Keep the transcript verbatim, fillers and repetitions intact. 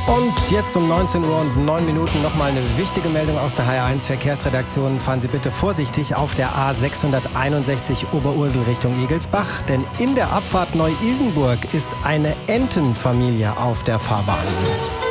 Und jetzt um neunzehn Uhr und neun Minuten nochmal eine wichtige Meldung aus der H R eins Verkehrsredaktion. Fahren Sie bitte vorsichtig auf der A sechshunderteinundsechzig Oberursel Richtung Igelsbach, denn in der Abfahrt Neu-Isenburg ist eine Entenfamilie auf der Fahrbahn.